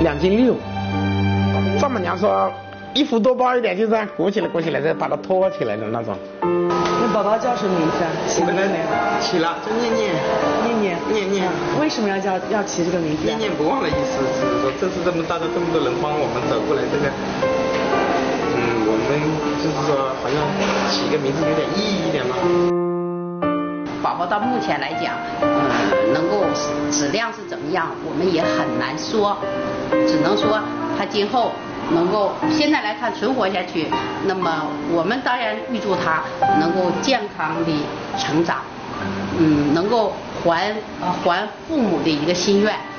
2斤6。丈母娘说衣服多包一点，就这样鼓起来，再把它托起来的那种。 那宝宝叫什么名字啊？起名字没有？ 起了，就念念。 为什么要起这个名字？ 念念不忘的意思，是说这次这么大的这么多人帮我们走过来，这个，我们就是说好像起一个名字有点意义一点嘛。 宝宝到目前来讲，能够质量是怎么样，我们也很难说，只能说他今后能够现在来看存活下去，那么我们当然预祝他能够健康的成长，能够还父母的一个心愿。